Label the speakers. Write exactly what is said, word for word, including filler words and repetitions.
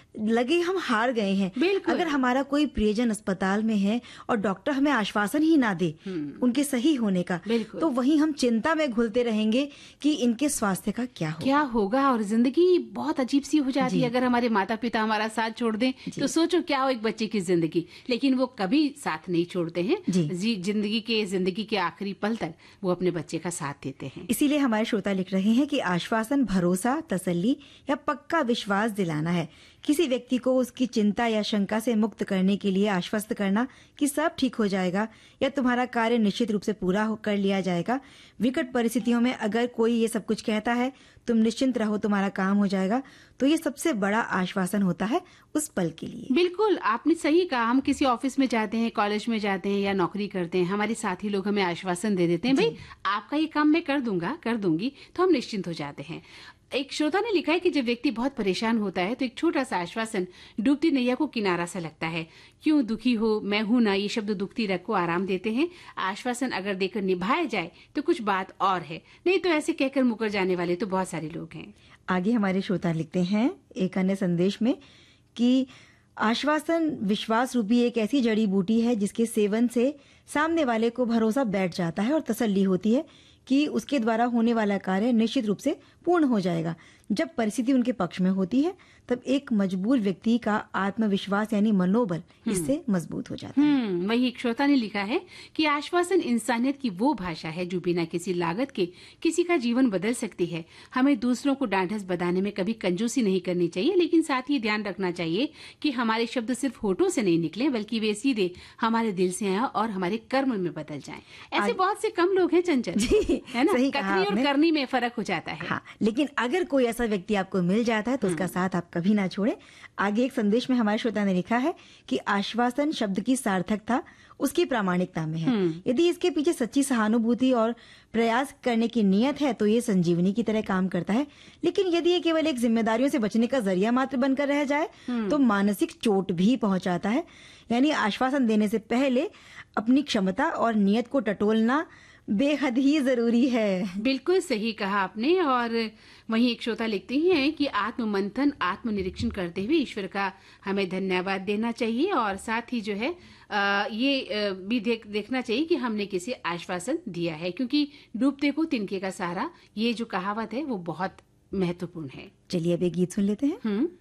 Speaker 1: लगे हम हार गए हैं। अगर हमारा कोई प्रियजन अस्पताल में है और डॉक्टर हमें आश्वासन ही ना दे उनके सही होने का, तो वहीं हम चिंता में घुलते रहेंगे कि इनके स्वास्थ्य का क्या होगा
Speaker 2: क्या होगा और जिंदगी बहुत अजीब सी हो जाती है। अगर हमारे माता पिता हमारा साथ छोड़ दें तो सोचो क्या हो एक बच्चे की जिंदगी, लेकिन वो कभी साथ नहीं छोड़ते हैं। जी, जिंदगी के जिंदगी के आखिरी पल तक वो अपने बच्चे का साथ देते हैं।
Speaker 1: इसीलिए हमारे श्रोता लिख रहे हैं कि आश्वासन भरोसा, तसल्ली या पक्का विश्वास दिलाना है। किसी व्यक्ति को उसकी चिंता या शंका से मुक्त करने के लिए आश्वस्त करना कि सब ठीक हो जाएगा या तुम्हारा कार्य निश्चित रूप से पूरा कर लिया जाएगा। विकट परिस्थितियों में अगर कोई ये सब कुछ कहता है, तुम निश्चिंत रहो तुम्हारा काम हो जाएगा, तो ये सबसे बड़ा आश्वासन होता है उस पल के लिए।
Speaker 2: बिल्कुल, आपने सही कहा। हम किसी ऑफिस में जाते हैं, कॉलेज में जाते हैं या नौकरी करते हैं, हमारे साथी लोग हमें आश्वासन दे देते हैं, भाई आपका ये काम मैं कर दूंगा कर दूंगी, तो हम निश्चिंत हो जाते हैं। एक श्रोता ने लिखा है कि जब व्यक्ति बहुत परेशान होता है तो एक छोटा सा आश्वासन डूबती नैया को किनारा सा लगता है। क्यों दुखी हो, मैं हूं ना, ये शब्द दुखती रग को आराम देते हैं। आश्वासन अगर देकर निभाया जाए तो कुछ बात और है, नहीं तो ऐसे कहकर मुकर जाने वाले तो बहुत सारे लोग हैं।
Speaker 1: आगे हमारे श्रोता लिखते हैं एक अन्य संदेश में कि आश्वासन विश्वास रूपी एक ऐसी जड़ी बूटी है जिसके सेवन से सामने वाले को भरोसा बैठ जाता है और तसल्ली होती है कि उसके द्वारा होने वाला कार्य निश्चित रूप से पूर्ण हो जाएगा। जब परिस्थिति उनके पक्ष में होती है तब एक मजबूर व्यक्ति का आत्मविश्वास यानी मनोबल इससे मजबूत हो जाता है।
Speaker 2: वही एक श्रोता ने लिखा है कि आश्वासन इंसानियत की वो भाषा है जो बिना किसी लागत के किसी का जीवन बदल सकती है। हमें दूसरों को डांढस बधाने में कभी कंजूसी नहीं करनी चाहिए, लेकिन साथ ही ध्यान रखना चाहिए कि हमारे शब्द सिर्फ होठों से नहीं निकले बल्कि वे सीधे हमारे दिल से आए और हमारे कर्म में बदल जाएं। ऐसे बहुत से कम लोग हैं चंचल, है ना? कथनी और करनी में फर्क हो जाता है।
Speaker 1: हाँ, लेकिन अगर कोई ऐसा व्यक्ति आपको मिल जाता है तो उसका साथ आप कभी ना छोड़े। आगे एक संदेश में हमारे श्रोता ने लिखा है कि आश्वासन शब्द की सार्थकता उसकी प्रामाणिकता में है। यदि इसके पीछे सच्ची सहानुभूति और प्रयास करने की नियत है तो ये संजीवनी की तरह काम करता है, लेकिन यदि ये केवल एक जिम्मेदारियों से बचने का जरिया मात्र बनकर रह जाए तो मानसिक चोट भी पहुंचाता है। यानी आश्वासन देने से पहले अपनी क्षमता और नियत को टटोलना बेहद ही जरूरी है।
Speaker 2: बिल्कुल सही कहा आपने। और वहीं एक श्रोता लिखते हैं कि आत्ममंथन आत्मनिरीक्षण करते हुए ईश्वर का हमें धन्यवाद देना चाहिए और साथ ही जो है आ, ये आ, भी देख, देखना चाहिए कि हमने किसी आश्वासन दिया है, क्योंकि डूबते को तिनके का सहारा, ये जो कहावत है वो बहुत महत्वपूर्ण है।
Speaker 1: चलिए अब एक गीत सुन लेते हैं।
Speaker 2: हम्म